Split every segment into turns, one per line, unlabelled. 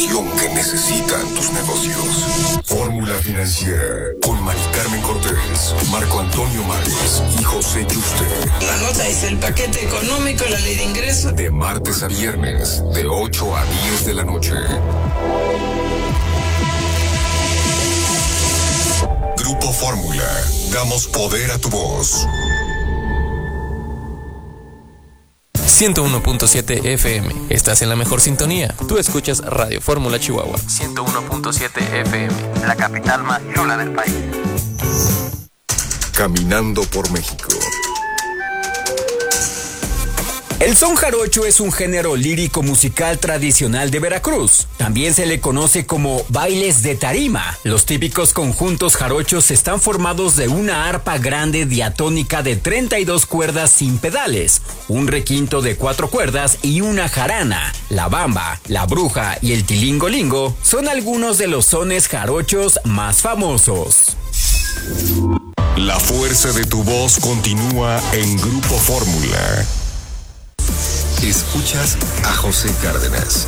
Que necesitan tus negocios. Fórmula Financiera con Mari Carmen Cortés, Marco Antonio Márquez y José Yuste.
La nota es el paquete económico, la ley de ingresos.
De martes a viernes, de 8 a 10 de la noche. Grupo Fórmula. Damos poder a tu voz.
101.7 FM. Estás en la mejor sintonía. Tú escuchas Radio Fórmula Chihuahua. 101.7 FM. La capital más chula del país.
Caminando por México.
El son jarocho es un género lírico musical tradicional de Veracruz. También se le conoce como bailes de tarima. Los típicos conjuntos jarochos están formados de una arpa grande diatónica de 32 cuerdas sin pedales, un requinto de 4 cuerdas y una jarana. La bamba, la bruja y el tilingolingo son algunos de los sones jarochos más famosos.
La fuerza de tu voz continúa en Grupo Fórmula. Escuchas a José Cárdenas.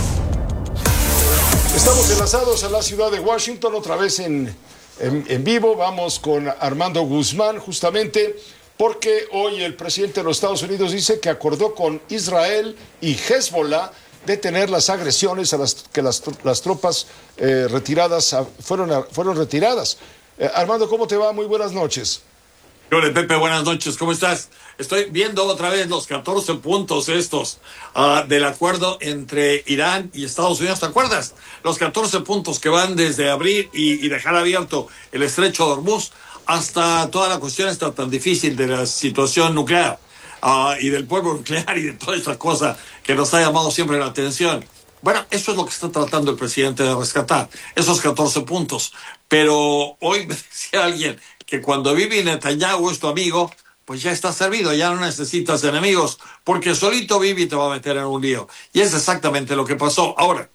Estamos enlazados a la ciudad de Washington, otra vez en vivo. Vamos con Armando Guzmán, justamente porque hoy el presidente de los Estados Unidos dice que acordó con Israel y Hezbollah detener las agresiones a las que las tropas retiradas fueron retiradas. Armando, ¿cómo te va? Muy buenas noches.
Hola, Pepe, buenas noches, ¿cómo estás? Estoy viendo otra vez los 14 puntos estos del acuerdo entre Irán y Estados Unidos. ¿Te acuerdas? Los 14 puntos que van desde abrir y dejar abierto el estrecho de Hormuz hasta toda la cuestión esta tan difícil de la situación nuclear y del pueblo nuclear y de toda esa cosa que nos ha llamado siempre la atención. Bueno, eso es lo que está tratando el presidente de rescatar, esos 14 puntos. Pero hoy me decía alguien que cuando Bibi Netanyahu es tu amigo, pues ya está servido, ya no necesitas enemigos, porque solito Bibi te va a meter en un lío. Y es exactamente lo que pasó. Ahora,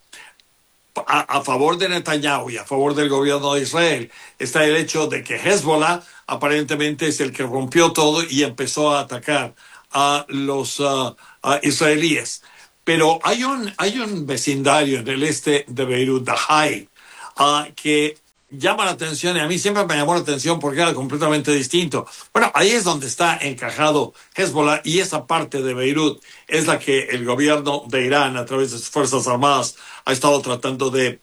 a favor de Netanyahu y a favor del gobierno de Israel está el hecho de que Hezbollah aparentemente es el que rompió todo y empezó a atacar a los israelíes. Pero hay un vecindario en el este de Beirut, Dahai, que llama la atención, y a mí siempre me llamó la atención porque era completamente distinto. Bueno, ahí es donde está encajado Hezbollah, y esa parte de Beirut es la que el gobierno de Irán, a través de sus Fuerzas Armadas, ha estado tratando de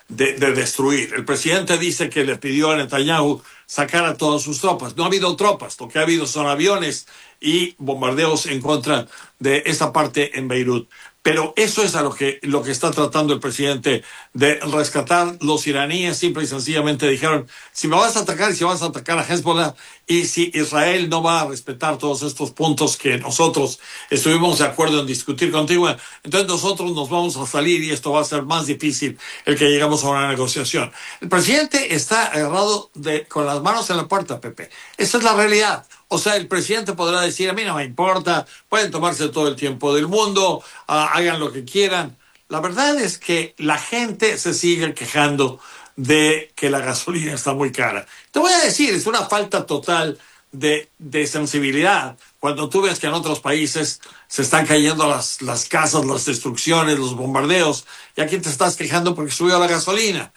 destruir. El presidente dice que le pidió a Netanyahu sacar a todas sus tropas. No ha habido tropas, lo que ha habido son aviones y bombardeos en contra de esa parte en Beirut. Pero eso es lo que está tratando el presidente de rescatar. Los iraníes simple y sencillamente dijeron, si me vas a atacar y si vas a atacar a Hezbollah, y si Israel no va a respetar todos estos puntos que nosotros estuvimos de acuerdo en discutir contigo, entonces nosotros nos vamos a salir y esto va a ser más difícil el que llegamos a una negociación. El presidente está agarrado con las manos en la puerta, Pepe. Esa es la realidad. O sea, el presidente podrá decir, a mí no me importa, pueden tomarse todo el tiempo del mundo, hagan lo que quieran. La verdad es que la gente se sigue quejando de que la gasolina está muy cara. Te voy a decir, es una falta total de sensibilidad cuando tú ves que en otros países se están cayendo las casas, las destrucciones, los bombardeos, y aquí te estás quejando porque subió la gasolina.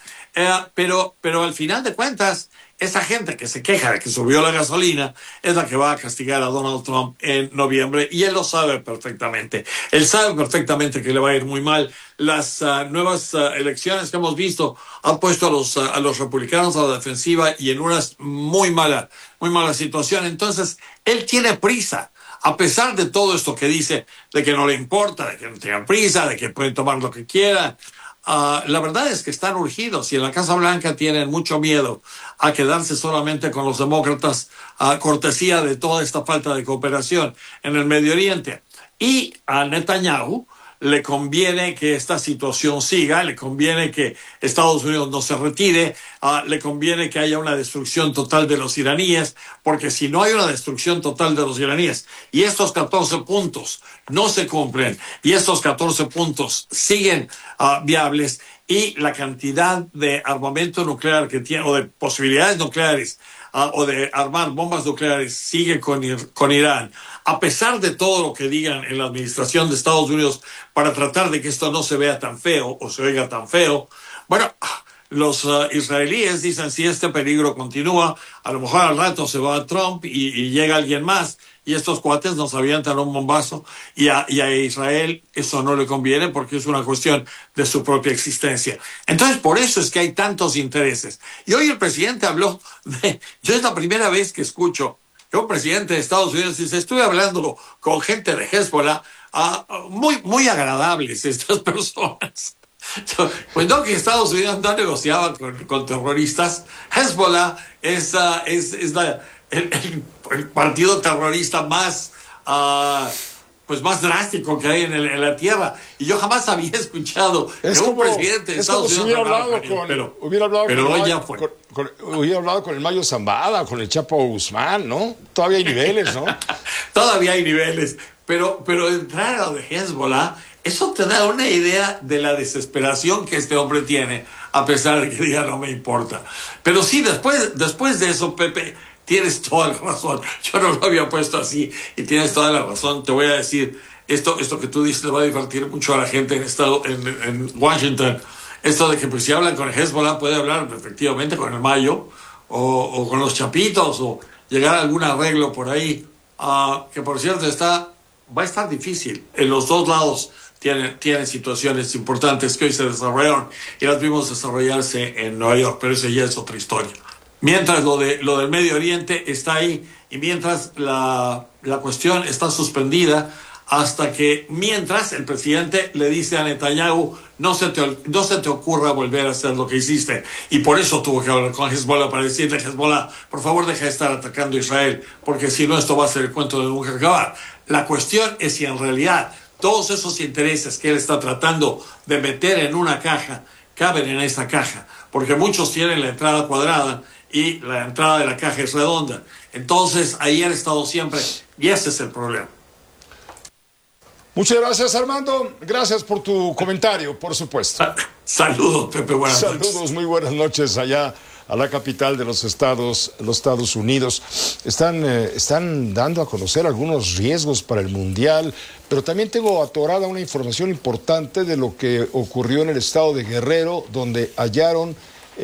Pero al final de cuentas, esa gente que se queja de que subió la gasolina es la que va a castigar a Donald Trump en noviembre, y él lo sabe perfectamente. Él sabe perfectamente que le va a ir muy mal. Las nuevas elecciones que hemos visto han puesto a los republicanos a la defensiva y en una muy mala situación. Entonces, él tiene prisa. A pesar de todo esto que dice, de que no le importa, de que no tengan prisa, de que pueden tomar lo que quieran, la verdad es que están urgidos, y en la Casa Blanca tienen mucho miedo a quedarse solamente con los demócratas a cortesía de toda esta falta de cooperación en el Medio Oriente. Y a Netanyahu le conviene que esta situación siga, le conviene que Estados Unidos no se retire, le conviene que haya una destrucción total de los iraníes, porque si no hay una destrucción total de los iraníes y estos 14 puntos no se cumplen y estos 14 puntos siguen viables, y la cantidad de armamento nuclear que tiene, o de posibilidades nucleares o de armar bombas nucleares sigue con Irán, a pesar de todo lo que digan en la administración de Estados Unidos para tratar de que esto no se vea tan feo o se oiga tan feo, bueno, los israelíes dicen si este peligro continúa, a lo mejor al rato se va Trump y llega alguien más y estos cuates nos avientan un bombazo y a Israel eso no le conviene porque es una cuestión de su propia existencia. Entonces por eso es que hay tantos intereses. Y hoy el presidente habló yo es la primera vez que escucho que un presidente de Estados Unidos dice, estuve hablando con gente de Hezbollah, muy agradables estas personas. Pues no, que Estados Unidos no negociaba con terroristas. Hezbollah es el partido terrorista más drástico que hay en la tierra. Y yo jamás había escuchado que un presidente de Estados Unidos
hubiera hablado con el Mayo Zambada, con el Chapo Guzmán, ¿no? Todavía hay niveles, ¿no?
Todavía hay niveles. Pero entrar a lo de Hezbollah, eso te da una idea de la desesperación que este hombre tiene, a pesar de que diga no me importa. Pero sí, después de eso, Pepe, tienes toda la razón. Yo no lo había puesto así y tienes toda la razón. Te voy a decir, esto que tú dices le va a divertir mucho a la gente en Washington. Esto de que pues, si hablan con el Hezbollah puede hablar efectivamente con el Mayo o con los Chapitos o llegar a algún arreglo por ahí, que por cierto va a estar difícil. En los dos lados tienen situaciones importantes que hoy se desarrollaron y las vimos desarrollarse en Nueva York, pero eso ya es otra historia. Mientras lo del Medio Oriente está ahí y mientras la cuestión está suspendida mientras el presidente le dice a Netanyahu no se te ocurra volver a hacer lo que hiciste, y por eso tuvo que hablar con Hezbollah para decirle Hezbollah, por favor deja de estar atacando a Israel porque si no esto va a ser el cuento de nunca acabar. La cuestión es si en realidad todos esos intereses que él está tratando de meter en una caja caben en esa caja, porque muchos tienen la entrada cuadrada y la entrada de la caja es redonda. Entonces ahí han estado siempre y ese es el problema.
Muchas gracias, Armando. Gracias por tu comentario, por supuesto.
Saludos, Pepe. Buenas noches.
Saludos, muy buenas noches allá a la capital de los Estados Unidos. Están dando a conocer algunos riesgos para el Mundial, pero también tengo atorada una información importante de lo que ocurrió en el estado de Guerrero, donde hallaron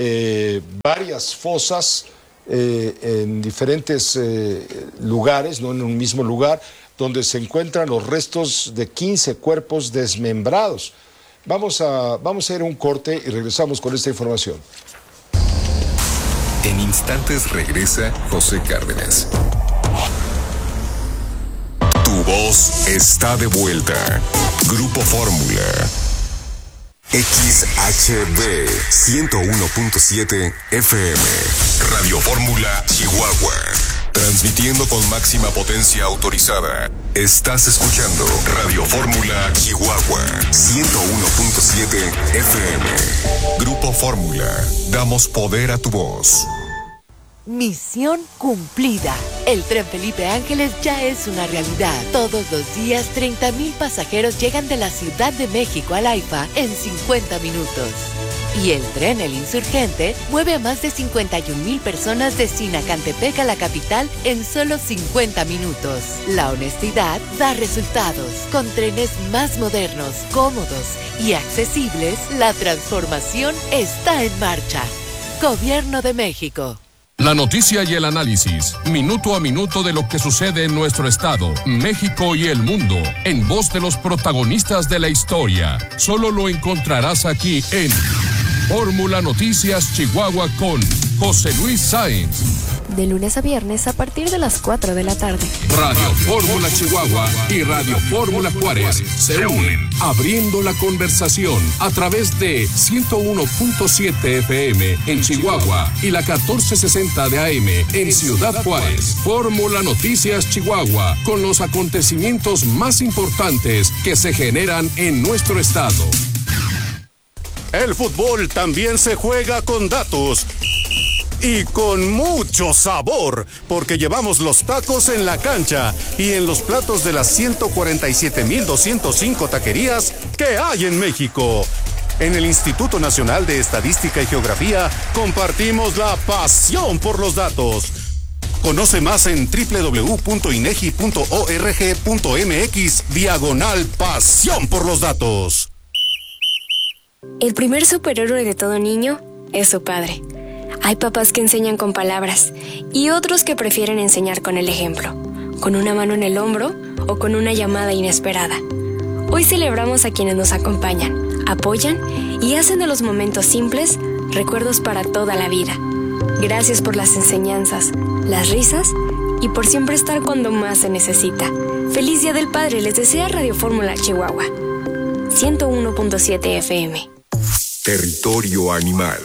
varias fosas en diferentes lugares, no en un mismo lugar, donde se encuentran los restos de 15 cuerpos desmembrados. Vamos a ir a un corte y regresamos con esta información.
En instantes regresa José Cárdenas. Tu voz está de vuelta. Grupo Fórmula. XHB 101.7 FM. Radio Fórmula Chihuahua. Transmitiendo con máxima potencia autorizada. Estás escuchando Radio Fórmula Chihuahua 101.7 FM. Grupo Fórmula. Damos poder a tu voz.
Misión cumplida. El Tren Felipe Ángeles ya es una realidad. Todos los días 30,000 pasajeros llegan de la Ciudad de México al AIFA en 50 minutos. Y el tren El Insurgente mueve a más de 51,000 personas de Sinacantepec a la capital en solo 50 minutos. La honestidad da resultados. Con trenes más modernos, cómodos y accesibles, la transformación está en marcha. Gobierno de México.
La noticia y el análisis, minuto a minuto de lo que sucede en nuestro estado, México y el mundo, en voz de los protagonistas de la historia. Solo lo encontrarás aquí en Fórmula Noticias Chihuahua con José Luis Sáenz.
De lunes a viernes a partir de las 4 de la tarde.
Radio Fórmula Chihuahua y Radio Fórmula Juárez se unen, abriendo la conversación a través de 101.7 FM en Chihuahua y la 1460 de AM en Ciudad Juárez. Fórmula Noticias Chihuahua, con los acontecimientos más importantes que se generan en nuestro estado.
El fútbol también se juega con datos. Y con mucho sabor, porque llevamos los tacos en la cancha y en los platos de las 147,205 taquerías que hay en México. En el Instituto Nacional de Estadística y Geografía compartimos la pasión por los datos. Conoce más en www.inegi.org.mx/pasión por los datos.
El primer superhéroe de todo niño es su padre. Hay papás que enseñan con palabras y otros que prefieren enseñar con el ejemplo, con una mano en el hombro o con una llamada inesperada. Hoy celebramos a quienes nos acompañan, apoyan y hacen de los momentos simples recuerdos para toda la vida. Gracias por las enseñanzas, las risas y por siempre estar cuando más se necesita. Feliz Día del Padre les desea Radio Fórmula Chihuahua 101.7 FM.
Territorio animal.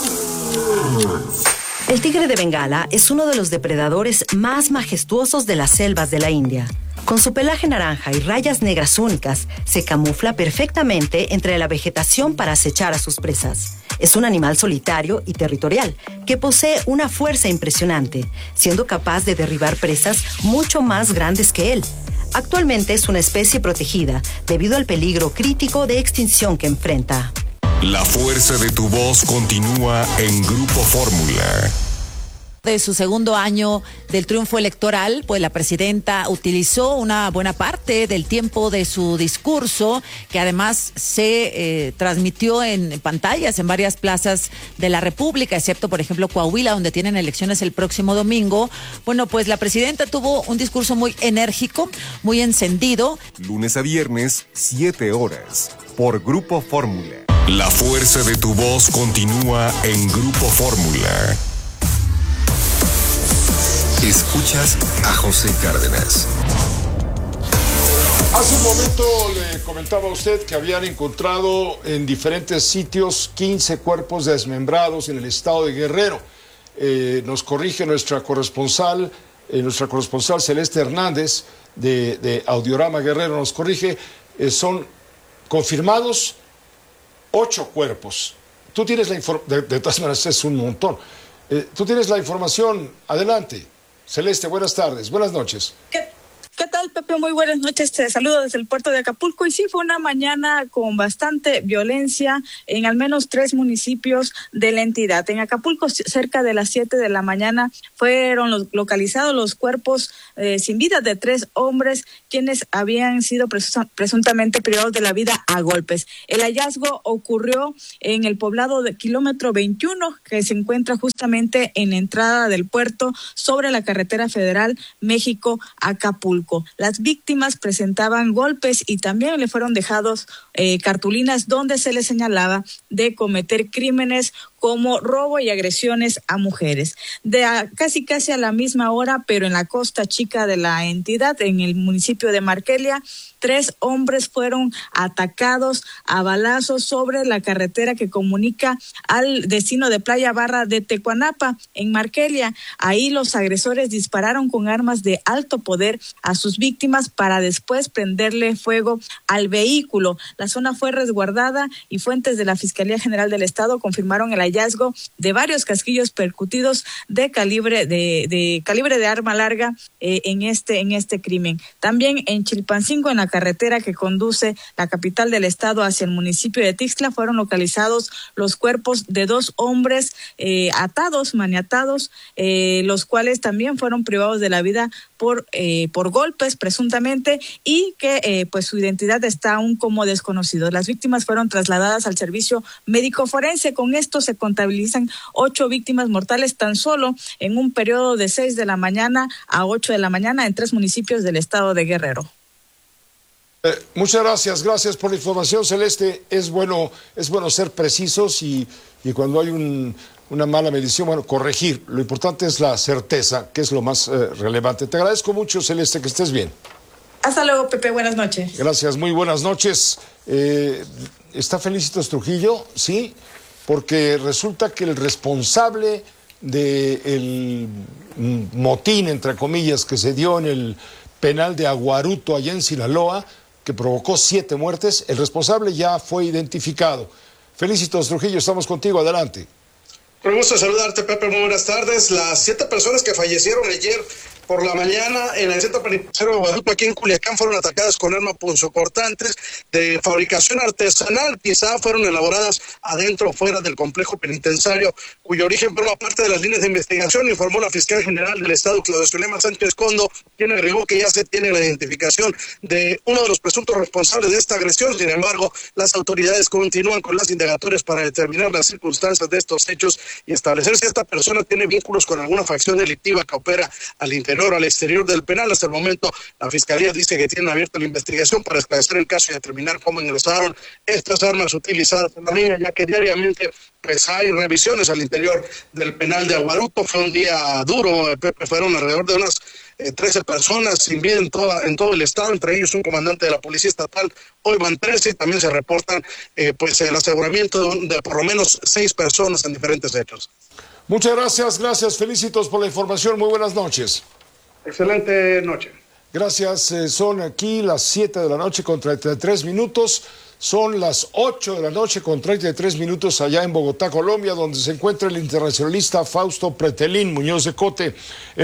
El tigre de Bengala es uno de los depredadores más majestuosos de las selvas de la India. Con su pelaje naranja y rayas negras únicas, se camufla perfectamente entre la vegetación para acechar a sus presas. Es un animal solitario y territorial, que posee una fuerza impresionante, siendo capaz de derribar presas mucho más grandes que él. Actualmente es una especie protegida, debido al peligro crítico de extinción que enfrenta.
La fuerza de tu voz continúa en Grupo Fórmula.
De su segundo año del triunfo electoral, pues la presidenta utilizó una buena parte del tiempo de su discurso, que además se transmitió en pantallas en varias plazas de la República, excepto, por ejemplo, Coahuila, donde tienen elecciones el próximo domingo. Bueno, pues la presidenta tuvo un discurso muy enérgico, muy encendido.
Lunes a viernes, 7 horas, por Grupo Fórmula. La fuerza de tu voz continúa en Grupo Fórmula. Escuchas a José Cárdenas.
Hace un momento le comentaba a usted que habían encontrado en diferentes sitios 15 cuerpos desmembrados en el estado de Guerrero. Nos corrige nuestra corresponsal Celeste Hernández de Audiorama Guerrero, nos corrige, son confirmados 8 cuerpos. Tú tienes la información, de todas maneras es un montón. Tú tienes la información, adelante. Celeste, buenas tardes, buenas noches.
¿Qué tal, Pepe? Muy buenas noches. Te saludo desde el puerto de Acapulco. Y sí, fue una mañana con bastante violencia en al menos 3 municipios de la entidad. En Acapulco, cerca de las 7 de la mañana, fueron localizados los cuerpos sin vida de 3 hombres, quienes habían sido presuntamente privados de la vida a golpes. El hallazgo ocurrió en el poblado de kilómetro 21, que se encuentra justamente en la entrada del puerto sobre la carretera federal México-Acapulco. Las víctimas presentaban golpes y también le fueron dejados cartulinas donde se les señalaba de cometer crímenes como robo y agresiones a mujeres. Casi a la misma hora, pero en la costa chica de la entidad, en el municipio de Marquelia, 3 hombres fueron atacados a balazos sobre la carretera que comunica al destino de Playa Barra de Tecuanapa, en Marquelia. Ahí los agresores dispararon con armas de alto poder a sus víctimas para después prenderle fuego al vehículo. La zona fue resguardada y fuentes de la Fiscalía General del Estado confirmaron el hallazgo de varios casquillos percutidos de calibre de arma larga en este crimen. También en Chilpancingo, en la carretera que conduce la capital del estado hacia el municipio de Tixtla, fueron localizados los cuerpos de 2 hombres maniatados, los cuales también fueron privados de la vida por golpes presuntamente, y que pues su identidad está aún como desconocido. Las víctimas fueron trasladadas al servicio médico forense. Con esto se contabilizan 8 víctimas mortales tan solo en un periodo de 6 de la mañana a 8 de la mañana en 3 municipios del estado de Guerrero.
Muchas gracias por la información, Celeste. Es bueno ser precisos y cuando hay una mala medición, corregir. Lo importante es la certeza, que es lo más relevante. Te agradezco mucho, Celeste, que estés bien.
Hasta luego, Pepe, buenas noches.
Gracias, muy buenas noches. ¿Está Felicitos Trujillo? Sí, porque resulta que el responsable del motín, entre comillas, que se dio en el penal de Aguaruto, allá en Sinaloa, que provocó 7 muertes, el responsable ya fue identificado. Felicitos Trujillo, estamos contigo, adelante.
Me gusta saludarte, Pepe, muy buenas tardes. Las 7 personas que fallecieron ayer por la mañana en el centro penitenciario de Guadalupe, aquí en Culiacán, fueron atacadas con armas punzocortantes de fabricación artesanal, quizá fueron elaboradas adentro o fuera del complejo penitenciario, cuyo origen forma parte de las líneas de investigación, informó la fiscal general del Estado, Claudia Zulema Sánchez Condo, quien agregó que ya se tiene la identificación de uno de los presuntos responsables de esta agresión. Sin embargo, las autoridades continúan con las indagatorias para determinar las circunstancias de estos hechos y establecer si esta persona tiene vínculos con alguna facción delictiva que opera al interior o al exterior del penal. Hasta el momento, la Fiscalía dice que tiene abierta la investigación para esclarecer el caso y determinar cómo ingresaron estas armas utilizadas en la línea, ya que diariamente pues hay revisiones al interior del penal de Aguaruto. Fue un día duro, Pepe, fueron alrededor de unas 13 personas sin vida en todo el estado, entre ellos un comandante de la Policía Estatal. Hoy van 13 y también se reportan el aseguramiento de por lo menos 6 personas en diferentes hechos.
Muchas gracias, felicitos por la información, muy buenas noches.
Excelente noche.
Gracias, son aquí las 7 de la noche con 33 minutos. Son las 8 de la noche con 33 minutos allá en Bogotá, Colombia, donde se encuentra el internacionalista Fausto Pretelín Muñoz de Cote.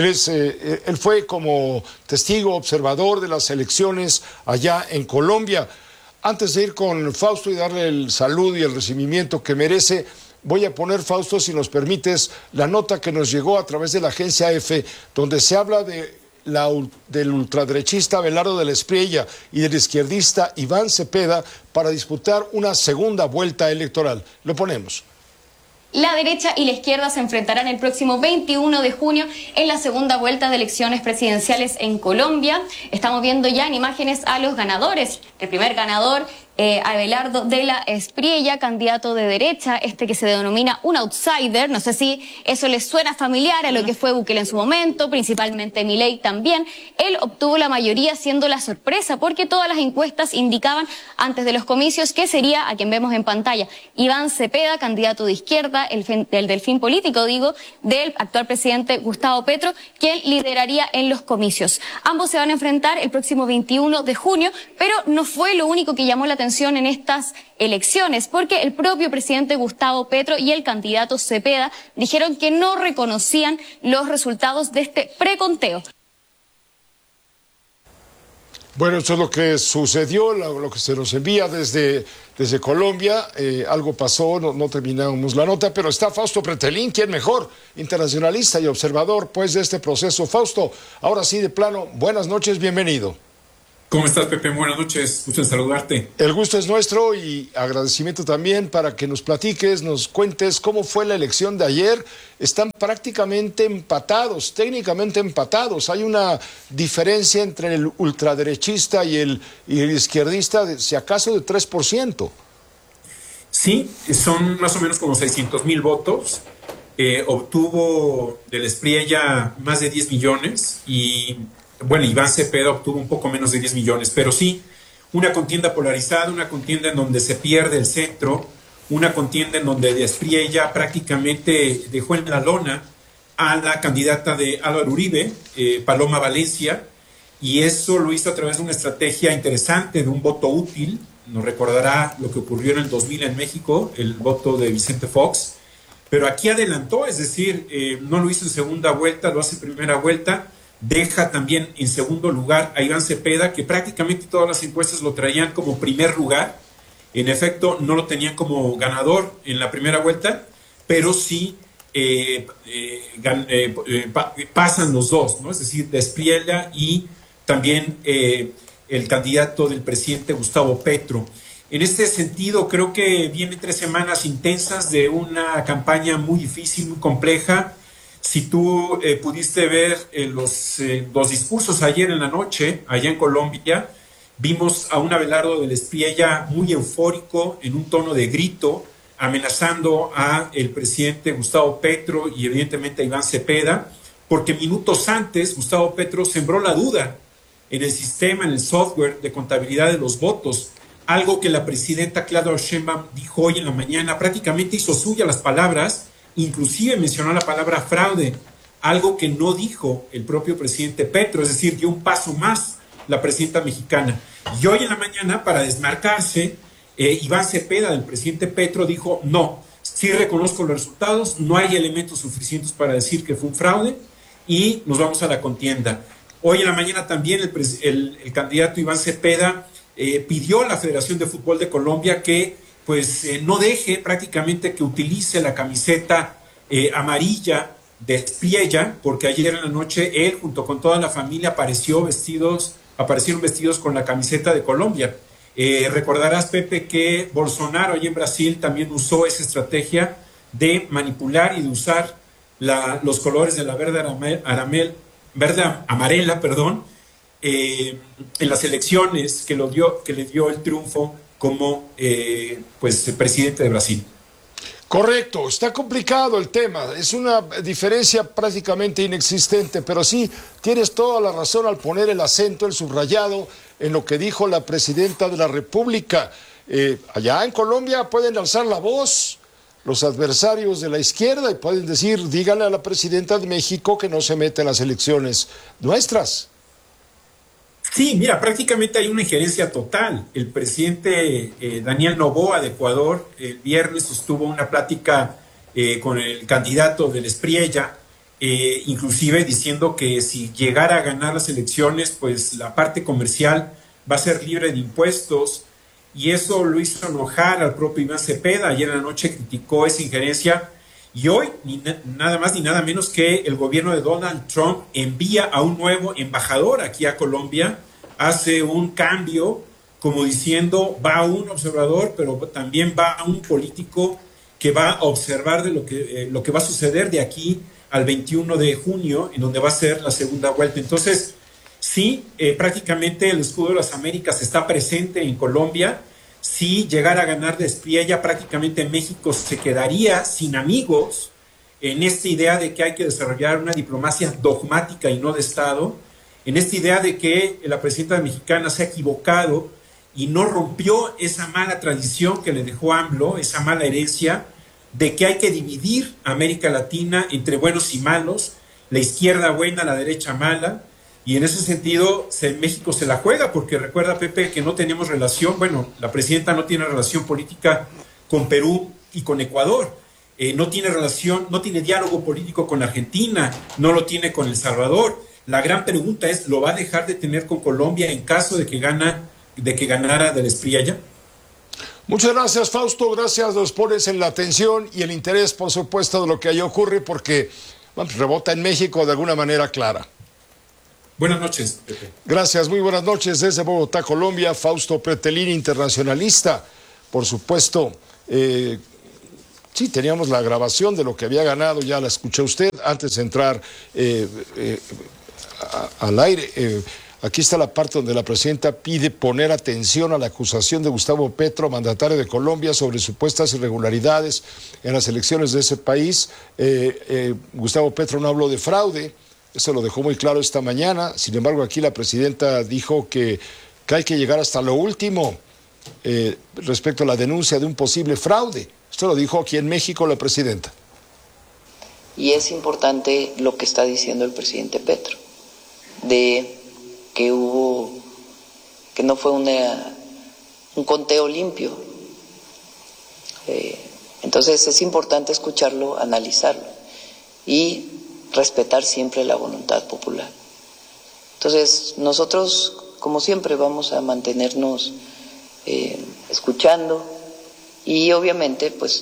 Él fue como testigo observador de las elecciones allá en Colombia. Antes de ir con Fausto y darle el saludo y el recibimiento que merece, voy a poner, Fausto, si nos permites, la nota que nos llegó a través de la agencia EFE, donde se habla del ultraderechista Abelardo de la Espriella y del izquierdista Iván Cepeda para disputar una segunda vuelta electoral. Lo ponemos.
La derecha y la izquierda se enfrentarán el próximo 21 de junio en la segunda vuelta de elecciones presidenciales en Colombia. Estamos viendo ya en imágenes a los ganadores. El primer ganador, Abelardo de la Espriella, candidato de derecha, que se denomina un outsider. No sé si eso les suena familiar a lo que fue Bukele en su momento, principalmente Milei también. Él obtuvo la mayoría, siendo la sorpresa, porque todas las encuestas indicaban antes de los comicios que sería, a quien vemos en pantalla, Iván Cepeda, candidato de izquierda, el delfín político, del actual presidente Gustavo Petro, quien lideraría en los comicios. Ambos se van a enfrentar el próximo 21 de junio, pero no fue lo único que llamó la atención en estas elecciones, porque el propio presidente Gustavo Petro y el candidato Cepeda dijeron que no reconocían los resultados de este preconteo.
Bueno, eso es lo que sucedió, lo que se nos envía desde Colombia. Algo pasó, no terminamos la nota, pero está Fausto Pretelín, ¿quién mejor? Internacionalista y observador pues de este proceso. Fausto, ahora sí de plano, buenas noches, bienvenido.
¿Cómo estás, Pepe? Buenas noches, gusto en saludarte.
El gusto es nuestro y agradecimiento también para que nos platiques, nos cuentes cómo fue la elección de ayer. Están prácticamente empatados, técnicamente empatados. Hay una diferencia entre el ultraderechista y el izquierdista, si acaso de 3%.
Sí, son más o menos como 600,000 votos. Obtuvo de la Espriella más de 10 millones y... Bueno, Iván Cepeda obtuvo un poco menos de 10 millones, pero sí, una contienda polarizada, una contienda en donde se pierde el centro, una contienda en donde de Espriella prácticamente dejó en la lona a la candidata de Álvaro Uribe, Paloma Valencia, y eso lo hizo a través de una estrategia interesante, de un voto útil. Nos recordará lo que ocurrió en el 2000 en México, el voto de Vicente Fox, pero aquí adelantó, es decir, no lo hizo en segunda vuelta, lo hace en primera vuelta. Deja también en segundo lugar a Iván Cepeda, que prácticamente todas las encuestas lo traían como primer lugar. En efecto, no lo tenían como ganador en la primera vuelta, pero sí pasan los dos, ¿no? Es decir, de Espriella y también el candidato del presidente Gustavo Petro. En este sentido, creo que vienen 3 semanas intensas de una campaña muy difícil, muy compleja. Si tú pudiste ver los discursos ayer en la noche, allá en Colombia, vimos a un Abelardo de la Espriella muy eufórico, en un tono de grito, amenazando a el presidente Gustavo Petro y evidentemente a Iván Cepeda, porque minutos antes Gustavo Petro sembró la duda en el sistema, en el software de contabilidad de los votos, algo que la presidenta Claudia Sheinbaum dijo hoy en la mañana, prácticamente hizo suya las palabras. Inclusive mencionó la palabra fraude, algo que no dijo el propio presidente Petro, es decir, dio un paso más la presidenta mexicana. Y hoy en la mañana, para desmarcarse, Iván Cepeda, del presidente Petro, dijo, no, sí reconozco los resultados, no hay elementos suficientes para decir que fue un fraude, y nos vamos a la contienda. Hoy en la mañana también el candidato Iván Cepeda pidió a la Federación de Fútbol de Colombia que no deje prácticamente que utilice la camiseta amarilla de Espriella, porque ayer en la noche él junto con toda la familia aparecieron vestidos con la camiseta de Colombia. Recordarás, Pepe, que Bolsonaro allí en Brasil también usó esa estrategia de manipular y de usar los colores de la verde amarela, en las elecciones que le dio el triunfo como presidente de Brasil.
Correcto, está complicado el tema, es una diferencia prácticamente inexistente, pero sí, tienes toda la razón al poner el acento, el subrayado, en lo que dijo la presidenta de la República. Allá en Colombia pueden alzar la voz los adversarios de la izquierda y pueden decir, díganle a la presidenta de México que no se mete en las elecciones nuestras.
Sí, mira, prácticamente hay una injerencia total. El presidente Daniel Noboa de Ecuador el viernes sostuvo una plática con el candidato del Espriella, inclusive diciendo que si llegara a ganar las elecciones, pues la parte comercial va a ser libre de impuestos, y eso lo hizo enojar al propio Iván Cepeda. Ayer en la noche criticó esa injerencia, y hoy nada más ni nada menos que el gobierno de Donald Trump envía a un nuevo embajador aquí a Colombia, hace un cambio como diciendo va un observador, pero también va un político que va a observar de lo que va a suceder de aquí al 21 de junio, en donde va a ser la segunda vuelta. Entonces, sí, prácticamente el escudo de las Américas está presente en Colombia. Si llegara a ganar de Espriella, prácticamente México se quedaría sin amigos en esta idea de que hay que desarrollar una diplomacia dogmática y no de Estado, en esta idea de que la presidenta mexicana se ha equivocado y no rompió esa mala tradición que le dejó AMLO, esa mala herencia de que hay que dividir a América Latina entre buenos y malos, la izquierda buena, la derecha mala, y en ese sentido México se la juega, porque recuerda, Pepe, que no tenemos relación, la presidenta no tiene relación política con Perú y con Ecuador, no tiene diálogo político con Argentina, no lo tiene con El Salvador. La gran pregunta es, ¿lo va a dejar de tener con Colombia en caso de que ganara del Espriella?
Muchas gracias, Fausto, gracias, nos pones en la atención y el interés, por supuesto, de lo que ahí ocurre, porque rebota en México de alguna manera clara.
Buenas noches, Pepe.
Gracias, muy buenas noches desde Bogotá, Colombia. Fausto Pretelín, internacionalista, por supuesto. Sí, teníamos la grabación de lo que había ganado, ya la escuchó usted antes de entrar al aire. Aquí está la parte donde la presidenta pide poner atención a la acusación de Gustavo Petro, mandatario de Colombia, sobre supuestas irregularidades en las elecciones de ese país. Gustavo Petro no habló de fraude, eso lo dejó muy claro esta mañana. Sin embargo, aquí la presidenta dijo que hay que llegar hasta lo último respecto a la denuncia de un posible fraude. Esto lo dijo aquí en México la presidenta.
Y es importante lo que está diciendo el presidente Petro, de que no fue un conteo limpio. Entonces es importante escucharlo, analizarlo y respetar siempre la voluntad popular. Entonces nosotros, como siempre, vamos a mantenernos escuchando y obviamente pues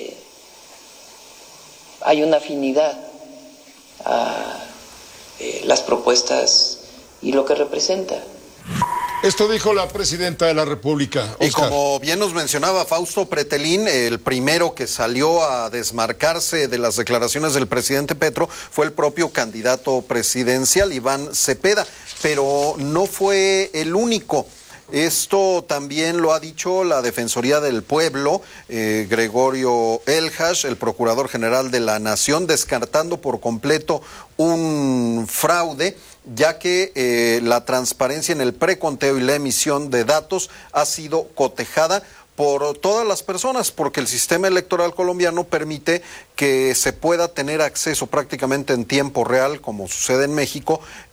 hay una afinidad a las propuestas y lo que representa.
Esto dijo la presidenta de la República.
Y como bien nos mencionaba Fausto Pretelín, el primero que salió a desmarcarse de las declaraciones del presidente Petro fue el propio candidato presidencial, Iván Cepeda, pero no fue el único. Esto también lo ha dicho la Defensoría del Pueblo, Gregorio Elhash, el Procurador General de la Nación, descartando por completo un fraude, ya que la transparencia en el preconteo y la emisión de datos ha sido cotejada por todas las personas, porque el sistema electoral colombiano permite que se pueda tener acceso prácticamente en tiempo real, como sucede en México,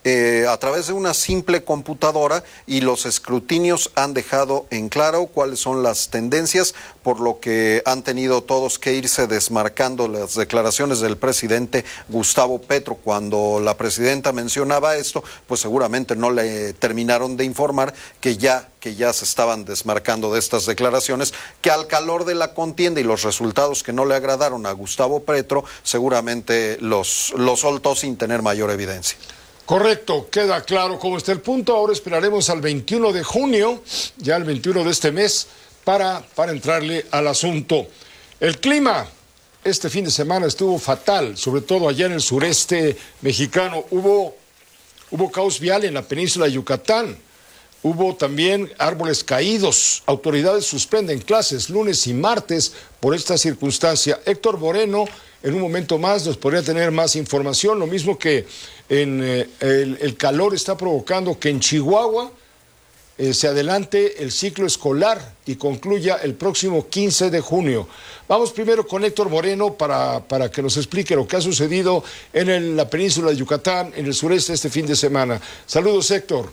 a través de una simple computadora, y los escrutinios han dejado en claro cuáles son las tendencias, por lo que han tenido todos que irse desmarcando las declaraciones del presidente Gustavo Petro. Cuando la presidenta mencionaba esto, pues seguramente no le terminaron de informar que ya se estaban desmarcando de estas declaraciones, que al calor de la contienda y los resultados que no le agradaron a Gustavo Petro, seguramente los soltó sin tener mayor evidencia.
Correcto, queda claro cómo está el punto. Ahora esperaremos al 21 de junio, ya el 21 de este mes, para entrarle al asunto. El clima este fin de semana estuvo fatal, sobre todo allá en el sureste mexicano. Hubo caos vial en la península de Yucatán. Hubo también árboles caídos. Autoridades suspenden clases lunes y martes por esta circunstancia. Héctor Moreno, en un momento más, nos podría tener más información. Lo mismo que el calor está provocando que en Chihuahua se adelante el ciclo escolar y concluya el próximo 15 de junio. Vamos primero con Héctor Moreno para que nos explique lo que ha sucedido en la península de Yucatán, en el sureste este fin de semana. Saludos, Héctor.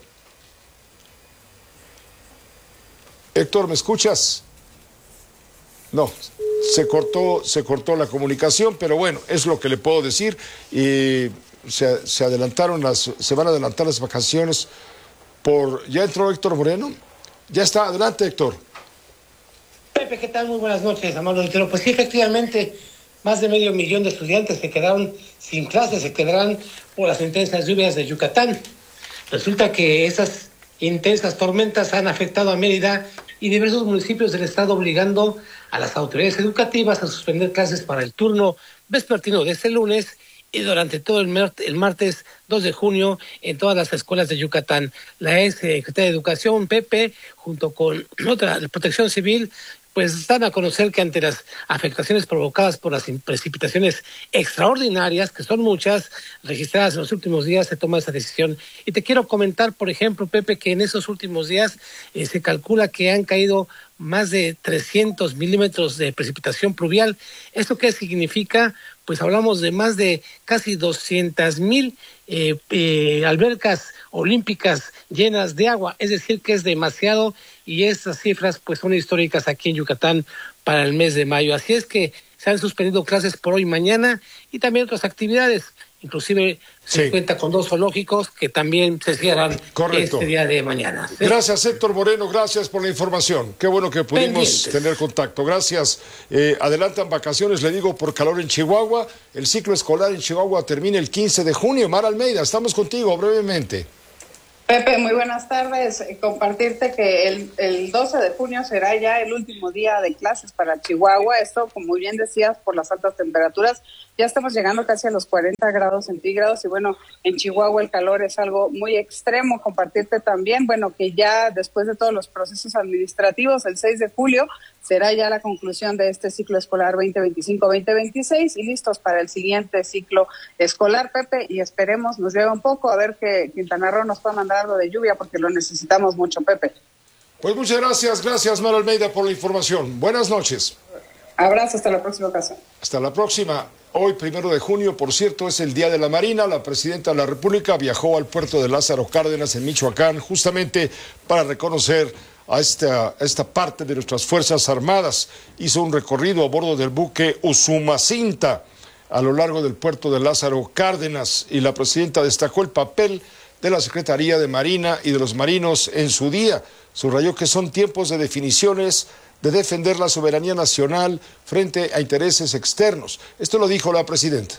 Héctor, ¿me escuchas? No, se cortó la comunicación, pero bueno, es lo que le puedo decir. Y se van a adelantar las vacaciones ¿Ya entró Héctor Moreno? Ya está, adelante, Héctor.
Pepe, ¿qué tal? Muy buenas noches, amable auditorio. Pues sí, efectivamente, más de 500,000 de estudiantes se quedaron sin clases, se quedarán por las intensas lluvias de Yucatán. Resulta que esas intensas tormentas han afectado a Mérida y diversos municipios del estado, obligando a las autoridades educativas a suspender clases para el turno vespertino de este lunes y durante todo el martes 2 de junio en todas las escuelas de Yucatán. La ex secretaria de Educación, Pepe, junto con otra de Protección Civil, pues dan a conocer que ante las afectaciones provocadas por las precipitaciones extraordinarias, que son muchas, registradas en los últimos días, se toma esa decisión. Y te quiero comentar, por ejemplo, Pepe, que en esos últimos días se calcula que han caído más de 300 milímetros de precipitación pluvial. ¿Esto qué significa? Pues hablamos de más de casi 200,000 albercas olímpicas llenas de agua, es decir, que es demasiado, y estas cifras pues son históricas aquí en Yucatán para el mes de mayo. Así es que se han suspendido clases por hoy y mañana y también otras actividades. Inclusive se cuenta con 2 zoológicos que también se cierran este día de mañana. ¿Sí?
Gracias, Héctor Moreno, gracias por la información. Qué bueno que pudimos tener contacto. Gracias. Adelantan vacaciones, le digo, por calor en Chihuahua. El ciclo escolar en Chihuahua termina el 15 de junio. Mar Almeida, estamos contigo brevemente.
Pepe, muy buenas tardes. Compartirte que el 12 de junio será ya el último día de clases para Chihuahua. Esto, como bien decías, por las altas temperaturas. Ya estamos llegando casi a los 40 grados centígrados y bueno, en Chihuahua el calor es algo muy extremo. Compartirte también, bueno, que ya después de todos los procesos administrativos, el 6 de julio será ya la conclusión de este ciclo escolar 2025-2026 y listos para el siguiente ciclo escolar, Pepe, y esperemos nos lleve un poco a ver que Quintana Roo nos pueda mandar algo de lluvia porque lo necesitamos mucho, Pepe.
Pues muchas gracias Mar Almeida por la información. Buenas noches.
Abrazo, hasta la próxima ocasión.
Hasta la próxima. Hoy, 1 de junio, por cierto, es el Día de la Marina. La presidenta de la República viajó al puerto de Lázaro Cárdenas, en Michoacán, justamente para reconocer a esta parte de nuestras Fuerzas Armadas. Hizo un recorrido a bordo del buque Usumacinta a lo largo del puerto de Lázaro Cárdenas, y la presidenta destacó el papel de la Secretaría de Marina y de los marinos en su día. Subrayó que son tiempos de definiciones, de defender la soberanía nacional frente a intereses externos. Esto lo dijo la presidenta.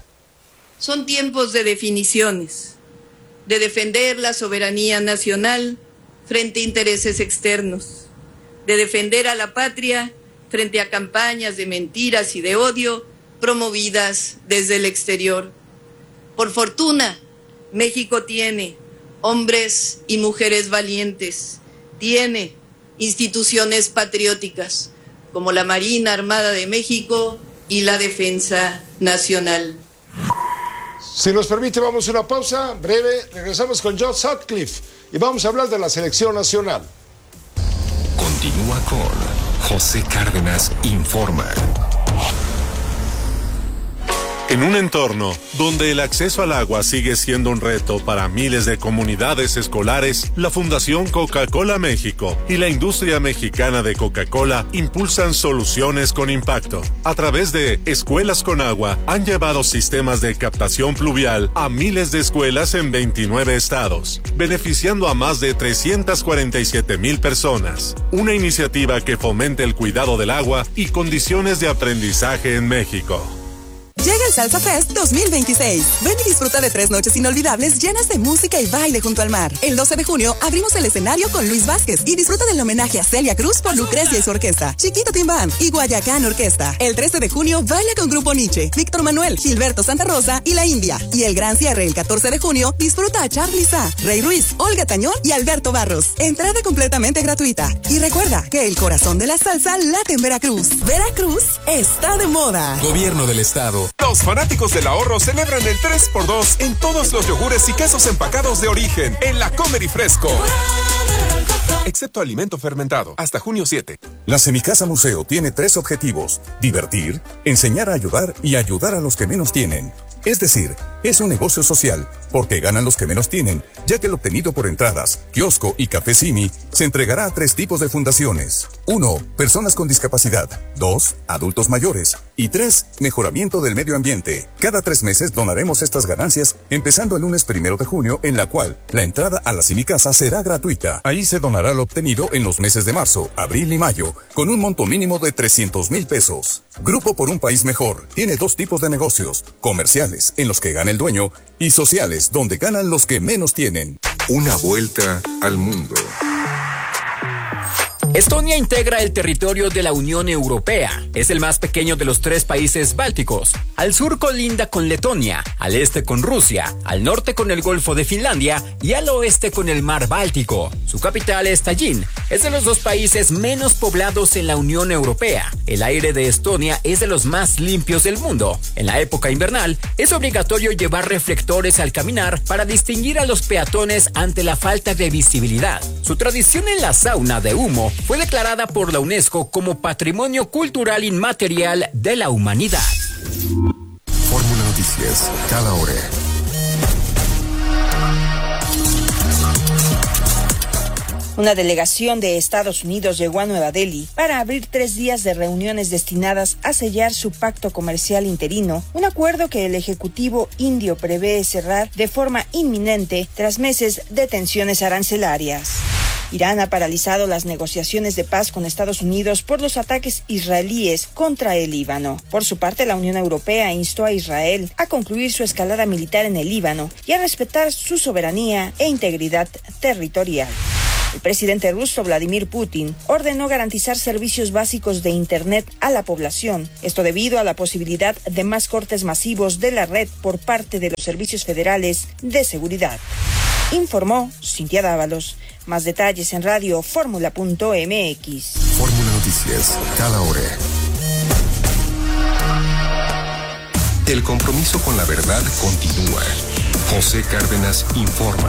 Son tiempos de definiciones, de defender la soberanía nacional frente a intereses externos, de defender a la patria frente a campañas de mentiras y de odio promovidas desde el exterior. Por fortuna, México tiene hombres y mujeres valientes, tiene instituciones patrióticas como la Marina Armada de México y la Defensa Nacional.
Si nos permite, vamos a una pausa breve. Regresamos con John Sutcliffe y vamos a hablar de la selección nacional.
Continúa con José Cárdenas Informa.
En un entorno donde el acceso al agua sigue siendo un reto para miles de comunidades escolares, la Fundación Coca-Cola México y la industria mexicana de Coca-Cola impulsan soluciones con impacto. A través de Escuelas con Agua, han llevado sistemas de captación pluvial a miles de escuelas en 29 estados, beneficiando a más de 347,000 personas. Una iniciativa que fomenta el cuidado del agua y condiciones de aprendizaje en México.
Llega el Salsa Fest 2026. Ven y disfruta de 3 noches inolvidables llenas de música y baile junto al mar. El 12 de junio abrimos el escenario con Luis Vázquez y disfruta del homenaje a Celia Cruz por Lucrecia y su orquesta, Chiquito Team Band y Guayacán Orquesta. El 13 de junio baila con Grupo Nietzsche, Víctor Manuel, Gilberto Santa Rosa y La India. Y el gran cierre el 14 de junio disfruta a Charly Sa, Rey Ruiz, Olga Tañón y Alberto Barros. Entrada completamente gratuita. Y recuerda que el corazón de la salsa late en Veracruz. Veracruz está de moda.
Gobierno del Estado. Los fanáticos del ahorro celebran el 3x2 en todos los yogures y quesos empacados de origen en la Comer y Fresco. Excepto alimento fermentado, hasta junio 7.
La Semicasa Museo tiene 3 objetivos: divertir, enseñar a ayudar y ayudar a los que menos tienen. Es decir, es un negocio social, porque ganan los que menos tienen, ya que el obtenido por entradas, kiosco y café Simi se entregará a 3 tipos de fundaciones. 1. Personas con discapacidad. 2. Adultos mayores. Y 3. Mejoramiento del medio ambiente. Cada 3 meses donaremos estas ganancias, empezando el lunes 1 de junio, en la cual la entrada a la Semicasa será gratuita. Ahí se donará lo obtenido en los meses de marzo, abril y mayo, con un monto mínimo de 300,000 pesos. Grupo por un País Mejor tiene 2 tipos de negocios: comerciales, en los que gana el dueño, y sociales, donde ganan los que menos tienen.
Una vuelta al mundo.
Estonia integra el territorio de la Unión Europea. Es el más pequeño de los 3 países bálticos. Al sur colinda con Letonia, al este con Rusia, al norte con el Golfo de Finlandia y al oeste con el Mar Báltico. Su capital es Tallinn. Es de los 2 países menos poblados en la Unión Europea. El aire de Estonia es de los más limpios del mundo. En la época invernal, es obligatorio llevar reflectores al caminar para distinguir a los peatones ante la falta de visibilidad. Su tradición en la sauna de humo fue declarada por la UNESCO como Patrimonio Cultural Inmaterial de la Humanidad.
Fórmula Noticias, cada hora.
Una delegación de Estados Unidos llegó a Nueva Delhi para abrir 3 días de reuniones destinadas a sellar su pacto comercial interino, un acuerdo que el Ejecutivo indio prevé cerrar de forma inminente tras meses de tensiones arancelarias. Irán ha paralizado las negociaciones de paz con Estados Unidos por los ataques israelíes contra el Líbano. Por su parte, la Unión Europea instó a Israel a concluir su escalada militar en el Líbano y a respetar su soberanía e integridad territorial. El presidente ruso Vladimir Putin ordenó garantizar servicios básicos de Internet a la población, esto debido a la posibilidad de más cortes masivos de la red por parte de los servicios federales de seguridad. Informó Cintia Dávalos. Más detalles en radioformula.mx.
Fórmula Noticias, cada hora. El compromiso con la verdad continúa. José Cárdenas informa.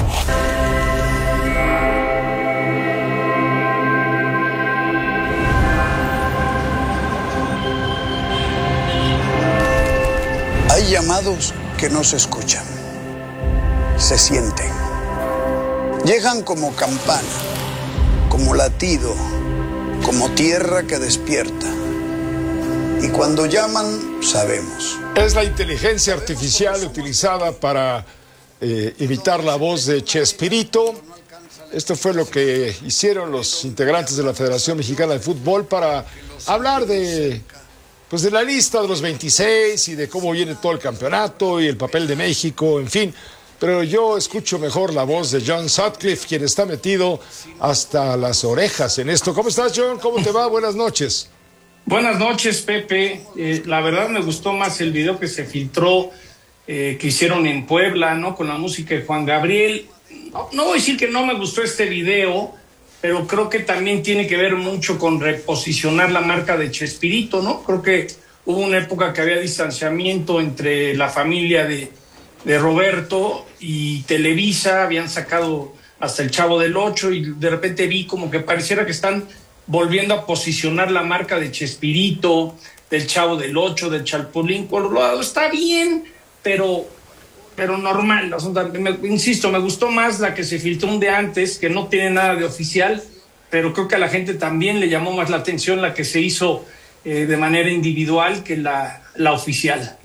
Hay llamados que no se escuchan, se sienten. Llegan como campana, como latido, como tierra que despierta. Y cuando llaman, sabemos.
Es la inteligencia artificial utilizada para imitar la voz de Chespirito. Esto fue lo que hicieron los integrantes de la Federación Mexicana de Fútbol para hablar de la lista de los 26 y de cómo viene todo el campeonato y el papel de México, en fin. Pero yo escucho mejor la voz de John Sutcliffe, quien está metido hasta las orejas en esto. ¿Cómo estás, John? ¿Cómo te va? Buenas noches.
Buenas noches, Pepe. La verdad me gustó más el video que se filtró, que hicieron en Puebla, ¿no? Con la música de Juan Gabriel. No voy a decir que no me gustó este video, pero creo que también tiene que ver mucho con reposicionar la marca de Chespirito, ¿no? Creo que hubo una época que había distanciamiento entre la familia de Roberto y Televisa, habían sacado hasta el Chavo del Ocho y de repente vi como que pareciera que están volviendo a posicionar la marca de Chespirito, del Chavo del Ocho, del Chapulín Colorado. Está bien, pero normal. O sea, insisto, me gustó más la que se filtró un día antes, que no tiene nada de oficial, pero creo que a la gente también le llamó más la atención la que se hizo de manera individual que la oficial.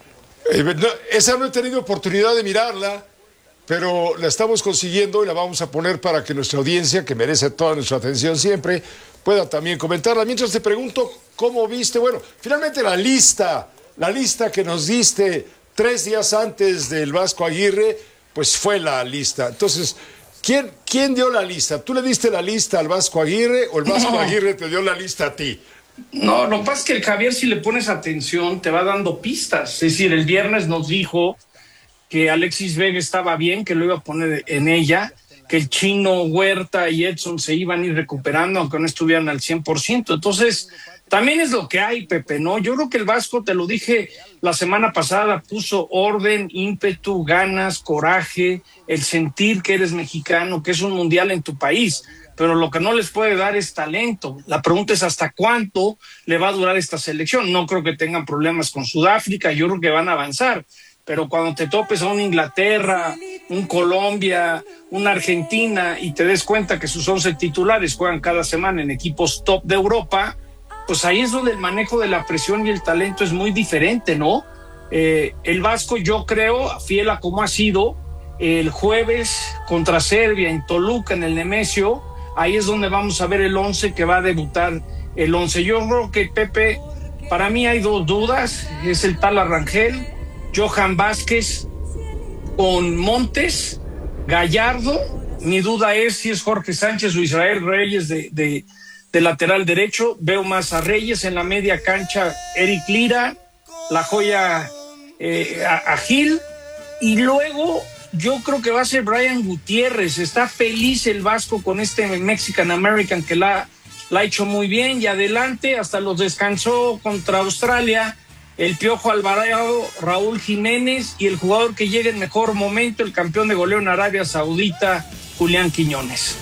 Esa no he tenido oportunidad de mirarla, pero la estamos consiguiendo y la vamos a poner para que nuestra audiencia, que merece toda nuestra atención siempre, pueda también comentarla. Mientras te pregunto, ¿cómo viste? Bueno, finalmente la lista que nos diste 3 días antes del Vasco Aguirre, pues fue la lista. Entonces, ¿quién dio la lista? ¿Tú le diste la lista al Vasco Aguirre o el Vasco Aguirre te dio la lista a ti?
No, lo que pasa es que el Javier, si le pones atención, te va dando pistas. Es decir, el viernes nos dijo que Alexis Vega estaba bien, que lo iba a poner en ella, que el Chino, Huerta y Edson se iban a ir recuperando, aunque no estuvieran al 100%. Entonces, también es lo que hay, Pepe, ¿no? Yo creo que el Vasco, te lo dije la semana pasada, puso orden, ímpetu, ganas, coraje, el sentir que eres mexicano, que es un mundial en tu país, pero lo que no les puede dar es talento. La pregunta es hasta cuánto le va a durar esta selección. No creo que tengan problemas con Sudáfrica, yo creo que van a avanzar, pero cuando te topes a una Inglaterra, un Colombia, una Argentina y te des cuenta que sus 11 titulares juegan cada semana en equipos top de Europa, pues ahí es donde el manejo de la presión y el talento es muy diferente, ¿no? El Vasco, yo creo, fiel a como ha sido, el jueves contra Serbia en Toluca, en el Nemesio, ahí es donde vamos a ver el 11 que va a debutar el 11. Yo creo que, Pepe, para mí hay 2 dudas, es el tal Rangel, Johan Vázquez con Montes, Gallardo. Mi duda es si es Jorge Sánchez o Israel Reyes de lateral derecho. Veo más a Reyes en la media cancha, Eric Lira, la joya a Gil, y luego yo creo que va a ser Brian Gutiérrez. Está feliz el Vasco con este Mexican American que la ha hecho muy bien, y adelante hasta los descansó contra Australia el Piojo Alvarado, Raúl Jiménez, y el jugador que llega en mejor momento, el campeón de goleo en Arabia Saudita, Julián Quiñones.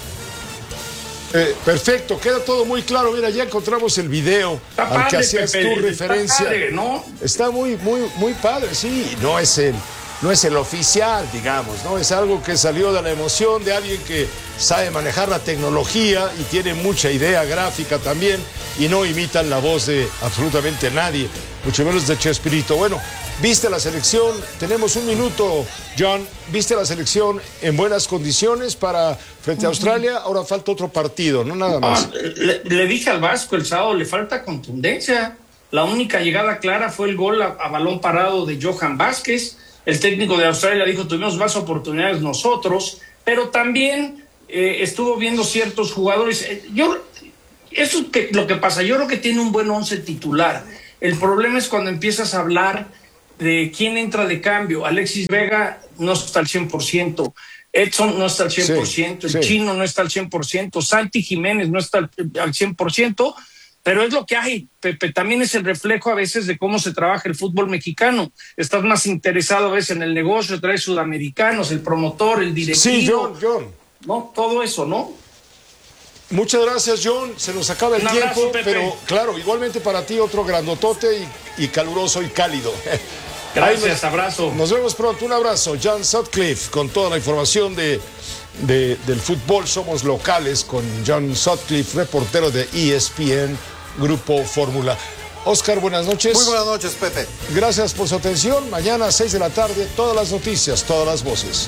Perfecto, queda todo muy claro. Mira, ya encontramos el video al que hacías tu referencia.
Padre, ¿no?
Está muy padre, sí. No es el oficial, digamos, ¿no? Es algo que salió de la emoción de alguien que sabe manejar la tecnología y tiene mucha idea gráfica también, y no imitan la voz de absolutamente nadie, mucho menos de Chespirito. Bueno, ¿viste la selección? Tenemos un minuto, John. ¿Viste la selección en buenas condiciones para frente a Australia? Ahora falta otro partido, no nada más.
Le dije al Vasco el sábado, le falta contundencia. La única llegada clara fue el gol a balón parado de Johan Vázquez. El técnico de Australia dijo, tuvimos más oportunidades nosotros, pero también estuvo viendo ciertos jugadores. Eso es lo que pasa. Yo creo que tiene un buen 11 titular. El problema es cuando empiezas a hablar de quién entra de cambio. Alexis Vega no está al 100%, Edson no está al 100%, el Chino no está al 100%, Santi Jiménez no está al 100%, pero es lo que hay, Pepe. También es el reflejo a veces de cómo se trabaja el fútbol mexicano. Estás más interesado a veces en el negocio, traes sudamericanos, el promotor, el directivo.
Sí, John.
¿No? Todo eso, ¿no?
Muchas gracias, John. Se nos acaba el tiempo,
abrazo, Pepe.
Pero claro, igualmente para ti otro grandotote y caluroso y cálido.
Gracias, abrazo.
Nos vemos pronto, un abrazo. John Sutcliffe con toda la información del fútbol. Somos locales con John Sutcliffe, reportero de ESPN, Grupo Fórmula. Oscar, buenas noches.
Muy buenas noches, Pepe.
Gracias por su atención. Mañana a 6 de la tarde, todas las noticias, todas las voces.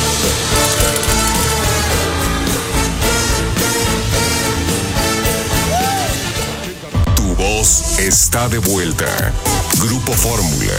Tu voz está de vuelta. Grupo Fórmula.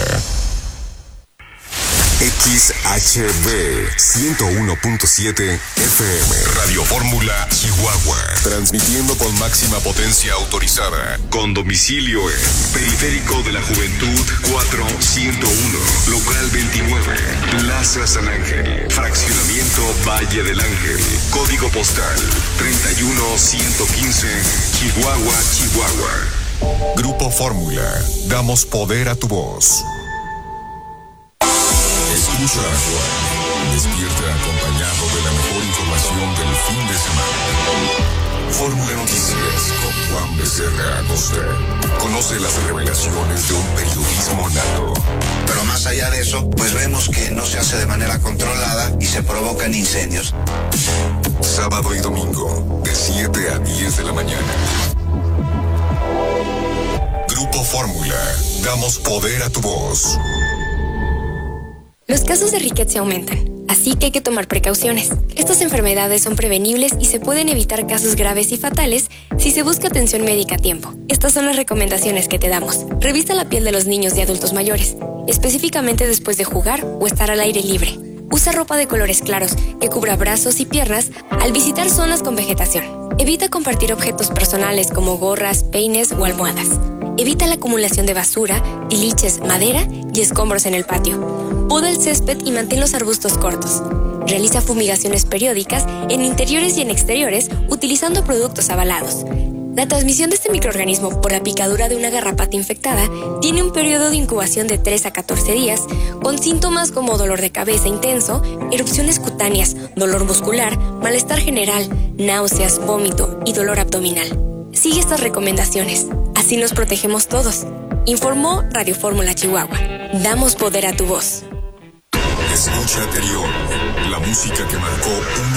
XHB 101.7 FM. Radio Fórmula, Chihuahua. Transmitiendo con máxima potencia autorizada. Con domicilio en Periférico de la Juventud 4101. Local 29. Plaza San Ángel. Fraccionamiento Valle del Ángel. Código postal 31115. Chihuahua, Chihuahua. Grupo Fórmula. Damos poder a tu voz. Escucha Juan. Despierta acompañado de la mejor información del fin de semana. Fórmula Noticias con Juan Becerra Acosta. Conoce las revelaciones de un periodismo nato.
Pero más allá de eso, pues vemos que no se hace de manera controlada y se provocan incendios.
Sábado y domingo, de 7 a 10 de la mañana. Grupo Fórmula. Damos poder a tu voz.
Los casos de riqueza aumentan, así que hay que tomar precauciones. Estas enfermedades son prevenibles y se pueden evitar casos graves y fatales si se busca atención médica a tiempo. Estas son las recomendaciones que te damos. Revisa la piel de los niños y adultos mayores, específicamente después de jugar o estar al aire libre. Usa ropa de colores claros que cubra brazos y piernas al visitar zonas con vegetación. Evita compartir objetos personales como gorras, peines o almohadas. Evita la acumulación de basura, tiliches, madera y escombros en el patio. Poda el césped y mantén los arbustos cortos. Realiza fumigaciones periódicas en interiores y en exteriores utilizando productos avalados. La transmisión de este microorganismo por la picadura de una garrapata infectada tiene un periodo de incubación de 3 a 14 días, con síntomas como dolor de cabeza intenso, erupciones cutáneas, dolor muscular, malestar general, náuseas, vómito y dolor abdominal. Sigue estas recomendaciones, así nos protegemos todos. Informó Radio Fórmula Chihuahua. Damos poder a tu voz.
Escucha Anterior, la música que marcó una